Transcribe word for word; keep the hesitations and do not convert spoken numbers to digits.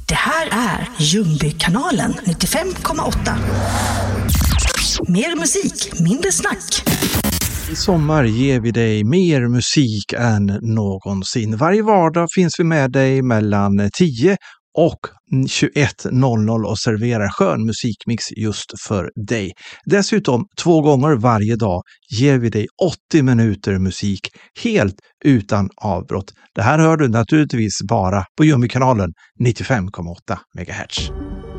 Det här är Ljungbykanalen nittiofem komma åtta. Mer musik, mindre snack. I sommar ger vi dig mer musik än någonsin. Varje vardag finns vi med dig mellan tio och tjugoett noll noll och serverar skön musikmix just för dig. Dessutom två gånger varje dag ger vi dig åttio minuter musik helt utan avbrott. Det här hör du naturligtvis bara på Ljungbykanalen nittiofem komma åtta megahertz.